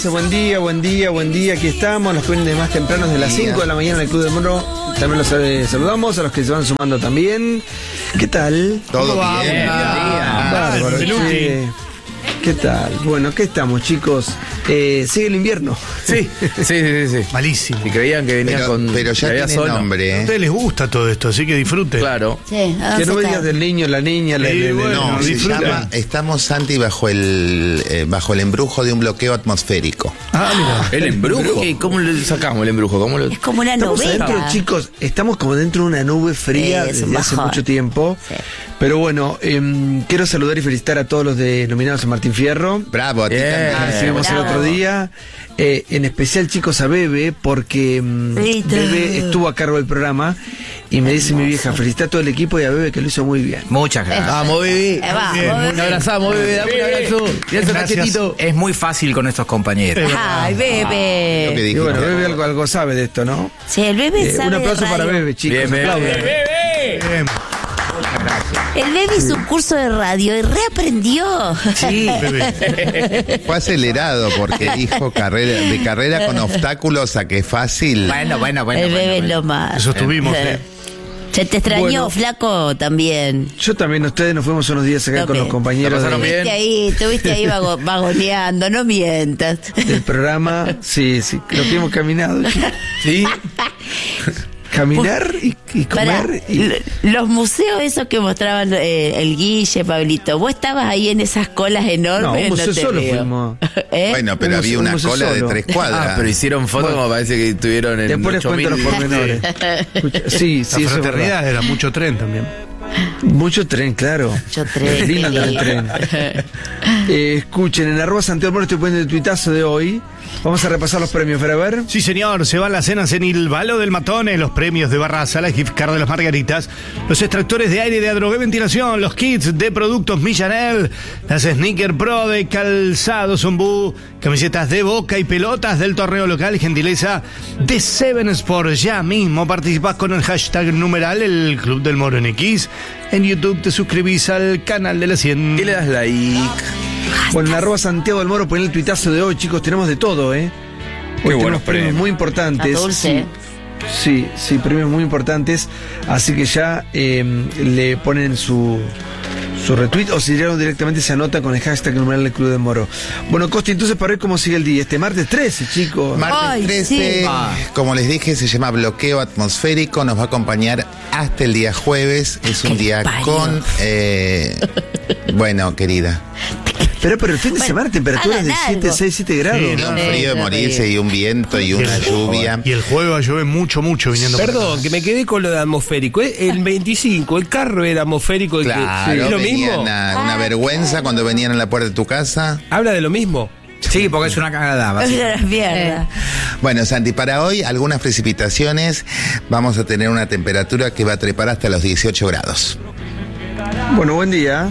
Buen día, buen día, buen día. Aquí estamos, los que vienen de más tempranos de las 5 de la mañana en el Club del Moro. También los saludamos, a los que se van sumando también. ¿Qué tal? Todo bien. Bárbaro, che. ¿Qué tal? Bueno, aquí estamos, chicos. Sigue el invierno. Sí. Malísimo. Y creían que venía pero ya tiene nombre, A ustedes les gusta todo esto, así que disfruten. Claro. Sí, Que no me digas del niño, la niña, bueno, No, se disfruten. llama Estamos, Santi, bajo el embrujo de un bloqueo atmosférico. Ah, mira. ¿El embrujo? ¿Cómo le sacamos el embrujo? ¿Cómo lo... Es como una Estamos novela. adentro, chicos, estamos como dentro de una nube fría Es un desde hace bajón. mucho tiempo. Sí. Pero bueno, quiero saludar y felicitar a todos los nominados a Martín Fierro. Bravo, a ti Bien. Que también. recibimos el Bravo. otro día. En especial, chicos, a Bebe, porque Rita. Bebe estuvo a cargo del programa. Y me dice mi vieja, felicita a todo el equipo y a Bebe que lo hizo muy bien. Muchas gracias. Vamos, bebé. Vamos, Bien, bebé. Un abrazamos, bebé. Dame un abrazo. Y ese Gracias. cachetito. Es muy fácil con estos compañeros. Ay, Lo que bebé. Y dijiste. bueno, Bebe algo sabe de esto, ¿no? Sí, el bebé sabe Un aplauso de para radio. Bebe, chicos. Bien, aplaudan. Bien. El bebé hizo un curso de radio y reaprendió. Sí. Bebé. Fue acelerado porque dijo carrera con obstáculos a que fácil. Bueno. El bebé es lo más. Eso estuvimos, Se te extrañó, Bueno. flaco, también. Yo también, ustedes nos fuimos unos días acá con los compañeros ¿La pasaron bien? Estuviste ahí vagoneando, no mientas. del programa. Sí, lo que hemos caminado. Sí. Caminar y Pará, comer. Y... los museos esos que mostraban el Guille, Pablito, vos estabas ahí en esas colas No, enormes. un museo te solo veo. fuimos. ¿Eh? Bueno, pero Un había una museo cola de solo. 3 cuadras. Ah, pero hicieron fotos como parece que estuvieron en Después les cuento los 8.000. pormenores. Escucha, sí, La eso es verdad. fraternidad era mucho tren también. Mucho tren, claro. Mucho tren. Lindo andar en tren. Escuchen, en @Santiago Moro estoy poniendo el tuitazo de hoy. Vamos a repasar los premios, para ver. Sí, señor, se van las cenas en Il Valo del Matone, los premios de Barraza, la gift card de las Margaritas, los extractores de aire de Adrogué Ventilación, los kits de productos Millanel, las Sneaker Pro de Calzado Zombú, camisetas de Boca y pelotas del torneo local, gentileza de Seven Sport. Ya mismo participás con el hashtag numeral el Club del Moro en X. En YouTube te suscribís al canal de la 100. Y le das like. Bueno, en @Santiago del Moro ponen el tuitazo de hoy, chicos, tenemos de todo, ¿eh? Hoy tenemos buenos premios premios. muy importantes. Está dulce. Sí, premios muy importantes. Así que ya le ponen su retweet o si directamente se anota con el hashtag numeral del Club del Moro. Bueno, Costi, entonces para ver cómo sigue el día. Este martes 13, chicos. Martes Ay, 13, sí. como les dije, se llama bloqueo atmosférico. Nos va a acompañar hasta el día jueves. Es un Qué día parió. con. Bueno, querida. Pero el fin de Bueno, semana temperaturas de hagan 7, algo. 6, 7 grados. Sí, Y no, un frío de morirse y un viento y Y una lluvia. Y el jueves va a llover mucho viniendo para Perdón, acá. que me quedé con lo de atmosférico. El 25, el carro era atmosférico. Claro, ¿Es lo venía mismo? una vergüenza cuando venían a la puerta de tu casa. ¿Habla de lo mismo? Sí, porque es una cagada. básicamente. Mierda. Bueno, Santi, para hoy algunas precipitaciones. Vamos a tener una temperatura que va a trepar hasta los 18 grados. Bueno, buen día.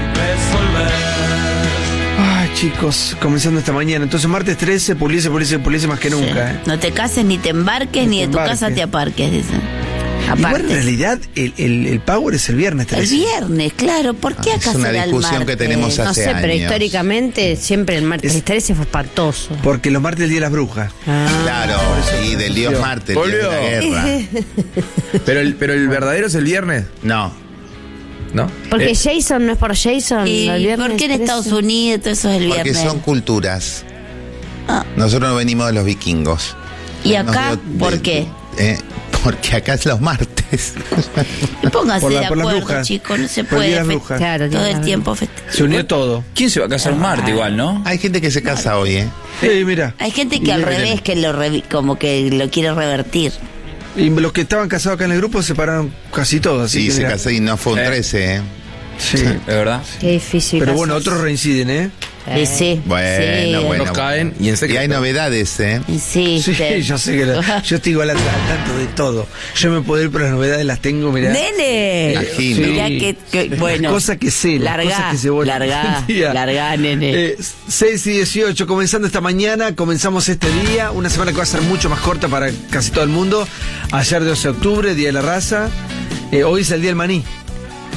Ay, chicos, comenzando esta mañana. Entonces, martes 13, puliese más que nunca, ¿eh? No te cases, ni te embarques, ni de tu embarques. casa te aparques, dicen. Igual en Aparte. realidad el Power es el viernes El 13. viernes, claro. ¿Por qué acá Es una será el discusión que martes? tenemos No hace sé, pero años. históricamente siempre el martes 13 fue espantoso. Porque los martes es el Día de las Brujas. Claro, y del dios Marte, el dios de la guerra. Pero el verdadero es el viernes, No, ¿no? Porque Jason no es por Jason. ¿Y el viernes por qué en 13? Estados Unidos todo eso es el porque viernes? son culturas. Ah. Nosotros no venimos de los vikingos. ¿Y acá Nos dio- por qué? Porque acá es los martes. Pónganse Por de las acuerdo, brujas. chicos, no se Por el Día puede de las fe- brujas. Claro, todo tiene el que tiempo Se unió todo. ¿Quién se va a casar un Marte igual, no? Hay gente que se casa hoy, ¿eh? Sí, mira. Hay gente que al revés, que como que lo quiere revertir. Y los que estaban casados acá en el grupo se separaron casi todos. Así Sí, que se mira. casó y no fue un 13, ¿eh? Sí. ¿Es verdad? Qué difícil. Pero casarse. bueno, otros reinciden, ¿eh? Y sí. Bueno, sí, bueno. Nos caen y en Y secreto. hay novedades, ¿eh? y sí, Sí, yo sé que yo estoy igual al tanto de todo. Yo me puedo ir, pero las novedades las tengo, mirá. ¡Nene! Imagino. Mirá bueno. Las cosas que sé, las largá, cosas que se vuelven. largá, nene. 6 y 18, comenzando esta mañana, comenzamos este día, una semana que va a ser mucho más corta para casi todo el mundo. Ayer 12 de octubre, Día de la Raza. Hoy es el Día del Maní.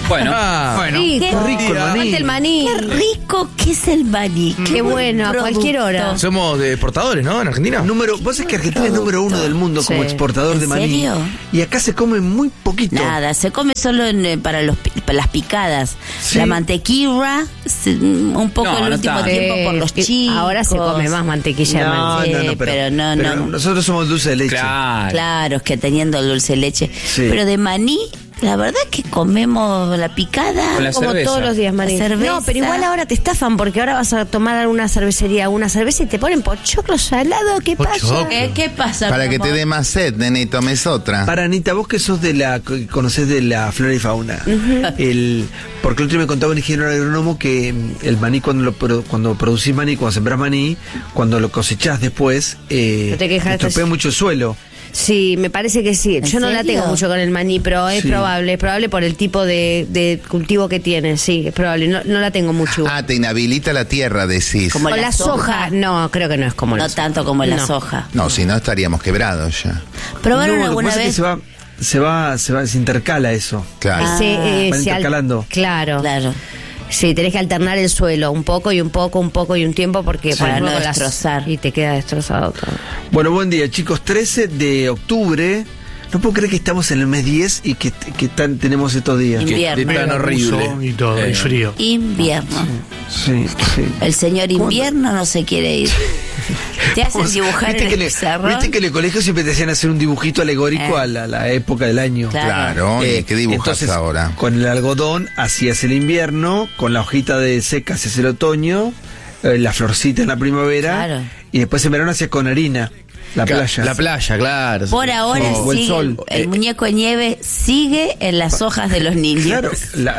Bueno, Bueno. Rico, rico el maní. Aguante el maní. Qué rico que es el maní. Qué bueno, a cualquier hora. Somos exportadores, ¿no? En Argentina. Vos sabés que Argentina es número 1 del mundo como Sí. exportador ¿En de maní. serio? Y acá se come muy poquito. Nada, se come solo para las picadas. Sí. La mantequilla, un poco No, el no último tanto. tiempo por los chicos. Ahora se come más mantequilla de maní. Sí, pero no. Nosotros somos dulce de leche. claro. Claro, es que teniendo el dulce de leche. Sí. Pero de maní, la verdad es que comemos la picada. Con la Como cerveza. todos los días, maní. La cerveza. No, pero igual ahora te estafan porque ahora vas a tomar alguna cervecería, una cerveza y te ponen pochoclo salado. ¿Qué pasa? Pochoclo. ¿Qué pasa? Para que mi te amor? dé más sed, nene, y tomes otra. Para Anita, vos que sos que conocés de la flora y fauna, porque el otro día me contaba un ingeniero agrónomo que el maní cuando producís maní, cuando sembrás maní, cuando lo cosechás después, No te quejas, estropea mucho el suelo. Sí, me parece que sí. ¿En Yo no la serio? tengo mucho con el maní, pero es Sí. probable por el tipo de cultivo que tiene, sí, es probable. No la tengo mucho. Ah, te inhabilita la tierra, decís. Como Con la la soja, no, creo que no es como la No soja. tanto como la No. soja. No, si no estaríamos quebrados ya. ¿Probaron No, lo que alguna pasa es vez? que se intercala eso. Claro. van intercalando. Claro. Claro. Sí, tenés que alternar el suelo, un poco y un poco, un poco y un tiempo, porque Sí. Para no luego destrozar. Y te queda destrozado todo. Bueno, buen día, chicos. 13 de octubre. No puedo creer que estamos en el mes 10 y que tenemos estos días. Invierno. Tan horrible. Y todo, y frío. Invierno. Sí, sí. El señor invierno no se quiere ir. Te hacen dibujar ¿Viste en que el le- pizarrón. Viste que en el colegio siempre te hacían hacer un dibujito alegórico a la época del año. Claro. Claro. ¿Y qué dibujas Entonces, ahora? Con el algodón hacías el invierno, con la hojita de seca hacías el otoño, la florcita en la primavera, Claro. y después en verano hacías con harina, la playa. La playa, claro. Por ahora O el sigue, sol. el muñeco de nieve sigue en las hojas de los niños. Claro,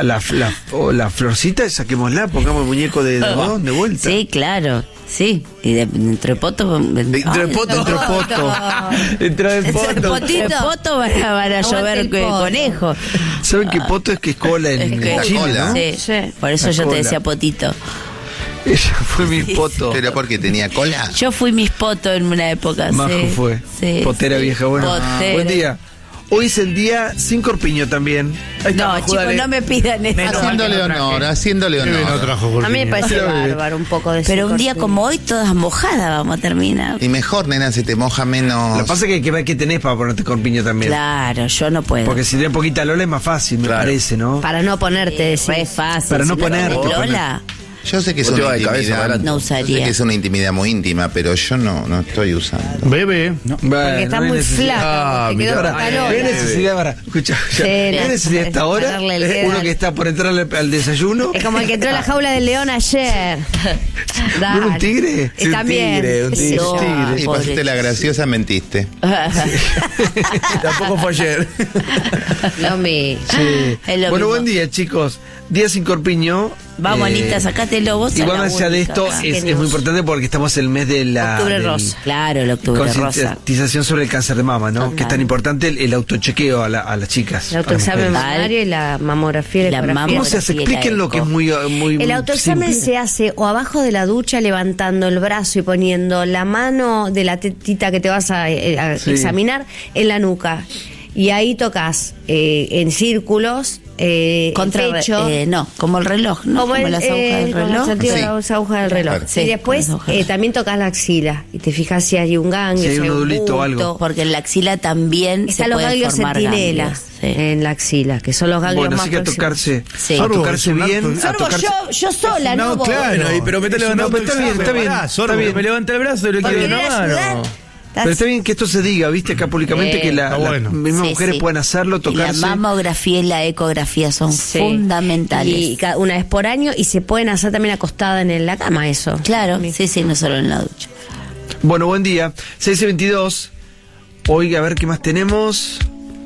la florcita, saquémosla, pongamos el muñeco de algodón de vuelta. Sí, claro. Sí. Y dentro de poto. Dentro de poto. Dentro de poto. Dentro de poto. Dentro de poto van a Aguante llover el poto. conejos. ¿Saben qué poto es que es cola en La Chile, cola. no? Sí. Sí. Por eso La yo cola. te decía potito. Ella fue mi poto. ¿Pero porque tenía cola? Yo fui mis poto en una época. Majo sí. fue. Sí, Potera sí. vieja, bueno. Potera. Buen día. Hoy es el día sin corpiño también. No, chicos, no me pidan eso. Haciéndole honor, haciéndole Qué bien, no honor. trajo A mí me corpiño. parece Sí, bárbaro un poco de Pero un día corte. como hoy, todas mojadas vamos a terminar. Y mejor, nena, se te moja Lo menos. que pasa es que hay que ver qué tenés para ponerte corpiño también. Claro, yo no puedo. Porque si tenés poquita Lola es más fácil, me Claro. parece, ¿no? Para no ponerte, decís. Re fácil. Para no Si lo ponerte, tenés poner. Lola, Yo sé que es Vos te una vas de cabeza intimidad. para adelante. No Yo sé usaría. que es una intimidad muy íntima, pero yo no estoy usando. Bebé. Porque está muy flaca. Ah, te mirá. quedó Ahora, pantalón. ¿qué necesidad para? Escucha, Sí, ¿qué no. necesidad hasta ahora? Ponerle el dedo Uno al- que está por entrarle al desayuno. Es como el que entró a la jaula del león ayer. ¿No era un tigre? Y también. un tigre. No, Y pobre. pasaste la graciosa, mentiste. Tampoco fue ayer. Lo mismo. Sí. Es lo Bueno, mismo. buen día, chicos. Día sin corpiño. Vamos, Anita, sacátelo vos. Y sos más la allá de única esto, acá. es muy importante porque estamos en el mes de la Octubre del- rosa. Claro, el octubre rosa. concientización sobre el cáncer de mama, ¿no? Total. Que es tan importante el autochequeo a las chicas. El a las autoexamen mujeres. mamario y la mamografía y La ecografía. ¿Cómo se hace? Sí, la Explíquenlo, que es eco. muy El autoexamen simple. se hace o abajo de la ducha levantando el brazo y poniendo la mano de la tetita que te vas a Sí. examinar en la nuca. Y ahí tocas en círculos, Contra el pecho. no, como el reloj, ¿no? Como las agujas del como reloj. el sentido de Sí. las agujas del reloj. Claro. Sí, Y después las agujas. también tocas la axila y te fijas si hay un ganglio, Si hay un hay nodulito o bulto. algo. Porque en la axila también Están se los pueden ganglios formar centinela ganglios, sí. en la axila, que son los ganglios Bueno, más así que a próximos. tocarse, Sí. a tocarse Sorbo, es un bien, acto- a Sorbo, tocarse. yo sola, no, vos. Bueno, pero me te Es un levantando. está bien, está bien. Pará, Sorbo. Está bien. Me levanta el brazo y le Porque quiero querés una ayudar. mano. Pero está bien que esto se diga, viste, acá públicamente que está las bueno. mismas Sí, mujeres sí. puedan hacerlo, Y tocarse. la mamografía y la ecografía son Sí. fundamentales. Y una vez por año y se pueden hacer también acostada en la cama eso. Claro, sí, no solo en la ducha. Bueno, buen día. 6:22. Hoy, a ver qué más tenemos.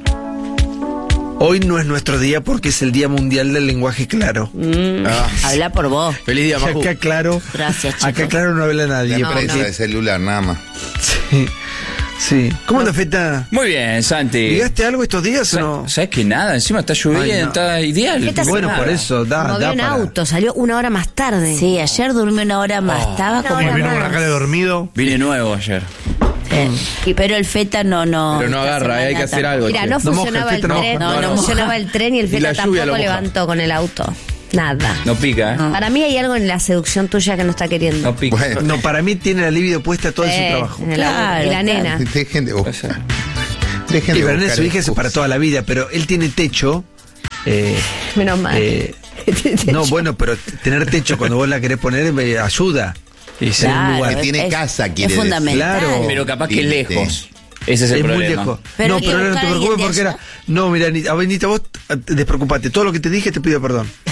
Hoy no es nuestro día porque es el Día Mundial del Lenguaje Claro. Ah, Habla por vos. feliz día, Maju. Acá claro. Gracias, chicos. Acá claro no habla nadie. La empresa porque- de celular, nada más. Sí. Sí. ¿Cómo anda, Feta? Muy bien, Santi. ¿Ligaste algo estos días o no? ¿Sabes que nada? Encima está lloviendo, Ay, no. está ideal. ¿Qué estás Bueno, haciendo? por eso, da Movió un para... auto, salió una hora más tarde. Sí, ayer durmió una hora más. Estaba como... hora Vino más. con la cara de dormido. Vine nuevo ayer. Pero el feta no. Pero no esta agarra, hay semana que hacer tampoco. algo. Mira, che. no No moja, funcionaba el el feta no tren, moja. no funcionaba el tren y el Y la feta lluvia lo tampoco moja. levantó con el auto. Nada. No pica, ¿eh? Para mí hay algo en la seducción tuya que no está queriendo. No pica. Bueno, No, para mí tiene la libido puesta todo en su trabajo. En el Claro, auto. Y la claro. nena. dejen de O sea, dejen Y de Bernet, buscar su hija es para excusas. toda la vida, pero él tiene techo. Menos mal. No, bueno, pero tener techo cuando vos la querés poner ayuda. y sí. en un lugar. Que tiene casa, quiere es decir. fundamental. Claro. Pero capaz que Límite. lejos. Ese es el Es muy problema. lejos. Pero No, hay que pero no te buscar a alguien preocupes de porque allá. era. No, mira, Anita, vos despreocupate. Todo lo que te dije te pido perdón.